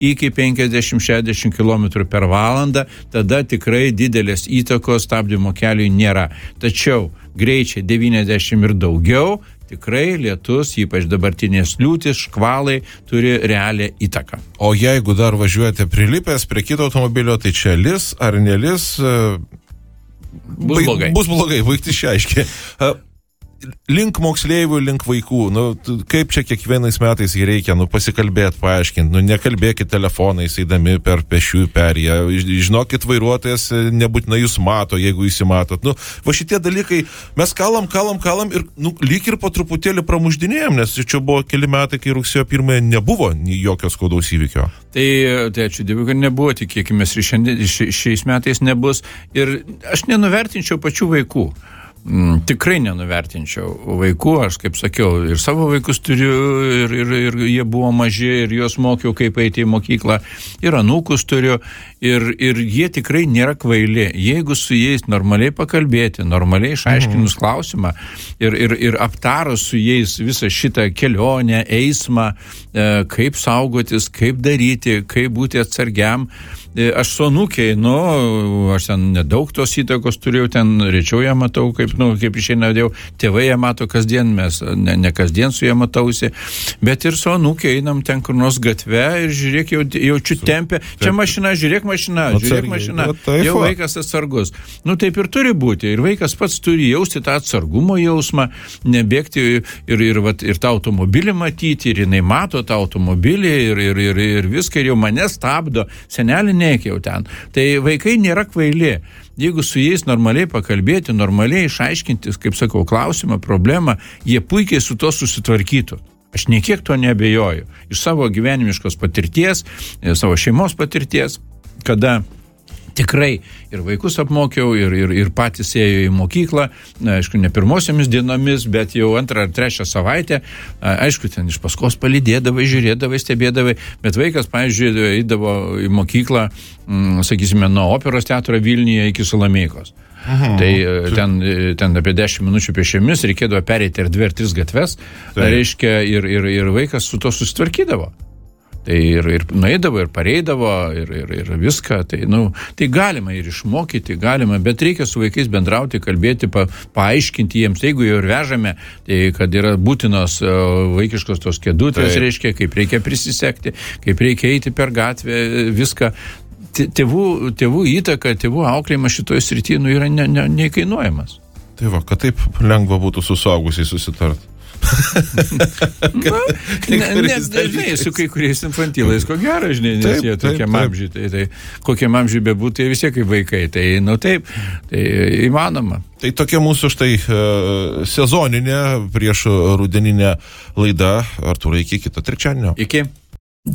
iki 50-60 km per valandą, tada tikrai didelės įtakos stabdymo keliui nėra. Tačiau greičiai 90 ir daugiau, tikrai lietus, ypač dabartinės liūtis, škvalai turi realią įtaką. O jeigu dar važiuojate prilipęs prie kito automobilio, tai čia lis ar nelis? Bus blogai. Bus blogai, baigti šiaiškiai. Link moksleivių, link vaikų, kaip čia kiekvienais metais jį reikia, pasikalbėti, paaiškinti, nekalbėkit telefonais, eidami per pešiųjų perėją, žinokit, vairuotojas nebūtinai jūs mato, jeigu jūs įmatot. Va šitie dalykai, mes kalam ir lyg ir po truputėlį pramuždinėjom, nes čia buvo keli metai, kai rugsėjo 1 nebuvo jokio skaudaus įvykio. Tai ačiū Dievui, kad nebuvo, tikėkimės ir šiais metais nebus. Ir aš nenuvertinčiau pačių vaikų. Tikrai nenuvertinčiau vaikų, aš kaip sakiau, ir savo vaikus turiu, ir jie buvo maži, ir juos mokiau, kaip eiti į mokyklą, ir anūkus turiu, ir jie tikrai nėra kvaili. Jeigu su jais normaliai pakalbėti, normaliai išaiškinus klausimą, ir aptarus su jais visą šitą kelionę, eismą, kaip saugotis, kaip daryti, kaip būti atsargiam. Aš su anūkiai, aš ten nedaug tos įtakos turėjau, ten rečiau ją matau, kaip išeina dėjau, tėvai ją mato kasdien, mes ne kasdien su ją matausi, bet ir su anūkiai einam ten kur nors gatve ir žiūrėk, jaučiu tempę, čia mašina, žiūrėk mašina, jau vaikas atsargus. Taip ir turi būti, ir vaikas pats turi jausti tą atsargumo jausmą, nebėgti ir tą automobilį matyti, ir jinai mato tą automobilį, ir viską, ir jau mane stabdo, senelį nekiau ten. Tai vaikai nėra kvaili. Jeigu su jais normaliai pakalbėti, normaliai išaiškinti, kaip sakau, klausimą, problemą, jie puikiai su to susitvarkytų. Aš niekiek to neabejoju. Iš savo gyvenimiškos patirties, savo šeimos patirties, kada tikrai ir vaikus apmokiau, ir patys ėjo į mokyklą, aišku, ne pirmosiomis dienomis, bet jau 2 ar 3 savaitę, aišku, ten iš paskos palydėdavai, žiūrėdavai, stebėdavai, bet vaikas, pavyzdžiui, eidavo į mokyklą, sakysime, nuo Operos teatro Vilniuje iki Salomėjos. Tai ten apie 10 minučių pėsčiomis reikėdavo pereiti ir 2 ar 3 gatves, reiškia, ir vaikas su to susitvarkydavo. Tai ir nueidavo, ir pareidavo, ir viską. Tai galima ir išmokyti, galima, bet reikia su vaikais bendrauti, kalbėti, paaiškinti jiems. Jeigu jau ir vežame, tai kad yra būtinos vaikiškos tos kėdutės, reiškia, kaip reikia prisisekti, kaip reikia eiti per gatvę, viską. Tėvų įtaka, tėvų auklėjimas šitoje srityje yra neįkainuojamas. Tai va, kad taip lengva būtų su suaugusiais susitarti. Žinai, su kai kuriais infantilais, ko gero, žinai, nes jie tokiam amžiui, tai kokiam amžiui bebūtų, jie visi kaip vaikai, tai taip, tai įmanoma. Tai tokia mūsų štai sezoninė prieš rudeninė laida. Artūrai, iki kito trečiadienio. Iki.